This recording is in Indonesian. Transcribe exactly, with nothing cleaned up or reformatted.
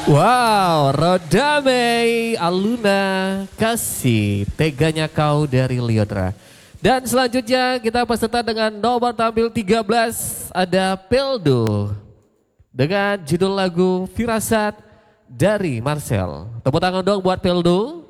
Wow, Rodame Aluna Kasih, teganya kau dari Liodra. Dan selanjutnya kita peserta dengan nomor tampil tiga belas ada Peldo dengan judul lagu Firasat dari Marcel. Tepuk tangan dong buat Peldo.